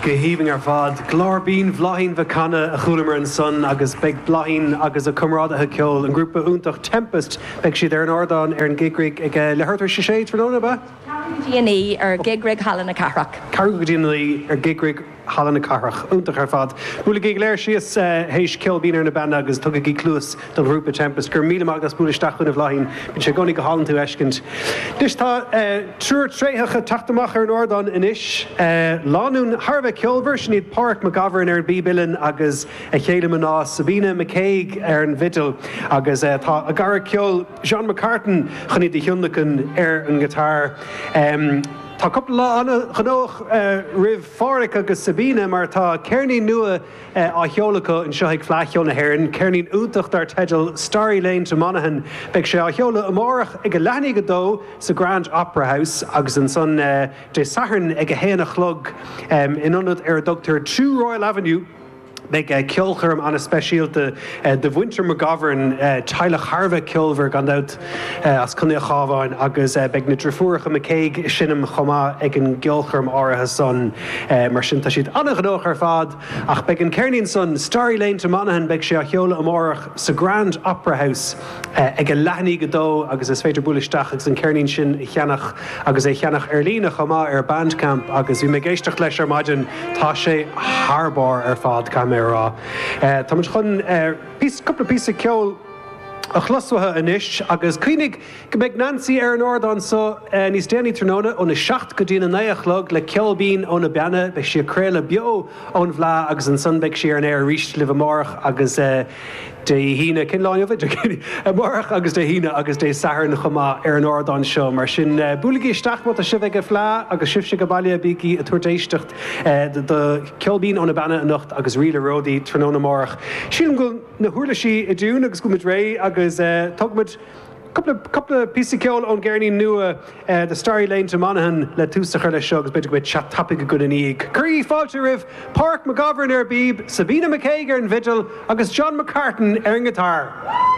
Gehíbing ar fad, glórbín bhlaín bhacana a chulamar an son agus beag bláin agus a cumrádathe ceol an grúpa úntaach Tempest beag siad ar an ordáin ar an gigrig ag lethirtar sé sé tróna ba? DNA ar gigrig Hallan na Carach. Cargo DNA ar gigrig Hallan na Carach, úntaach ar fad. Búla gig léir sios héis ceolbín ar na banda agus tugad gí clúas don grúpa Tempest gur míle agus búla stachún a bhlaín bin sé gonig go hallan tú eiscint. Dis tá trúr tréthacha taachtamach ar an ordáin inis lánún Harveh Kilver sin iad Páirc McGovern ar an bíbilin agus a chéile maná Sabina McCaig ar an vidal agus tá a gara ceol John McCartan chun iad i hiúnachan ar an gitár. Tá coppla lá anna chanóch rih Fáric agus Sabina mar tá ceirní nua á cheolacha an seo ag fleithio na hhéireann, ceirnín úntacht ar teidil Starry Lane to Monaghan, beag sé á cheola amárach ag a leithní go dó sa Grand Opera House agus an son de sathern ag a héana chlog inionad ar Dr. 2 Royal Avenue. Beag ceolcharm an a speisialta de Winter McGovern teilech Harveh Kilver gan out as cunne chábháin agus beag na trafúracha McCaig sinnim chomá ag an geolcharm áirithe son mar sin tá siad anna gnóch ar fad ach beag an ceirnín son Starry Lane to Monaghan beag sé a cheola amárach sa Grand Opera House ag a leithní go dó agus is féidir búlaisteach agus an ceirnín sin cheannach agus é cheannach ar lína chomá ar Bandcamp agus bhí mé géisteach leis ar maidin tá sé tharbáir ar fad rá. Tá chun couple písa ceol a chlaswathe inis agus cuinig go beag Nancy ar an ordáin so níos déanaí tróna ó na 7 go dtíana naachlog le ceolbín ó na beanna beag si créile bio ón bhlá agus an son beag si ar an air ríist libh amárach agus de hína cin láin bhid amárach agus de hína agus de sahar na chumá ar an ordáin seo mar sin búlaí isteach mata sibh ag a phlá agus sibh se go bailile bíí a tuairdéistecht de ceolbín ó na beanna a nocht agus riile ródaí tróna amárach. Sílim go na thuirlaí i dún agus go mit ré agus tugmid couple písa ceol ón geirní nua de Starry Lane to Monaghan le túsachar le seo agus beidir go chat tapig a go in íag. Curí fáilte rih Páirc McGovern ar bíb, Sabina McCaig ar an vidal agus John McCartan ar an gitár.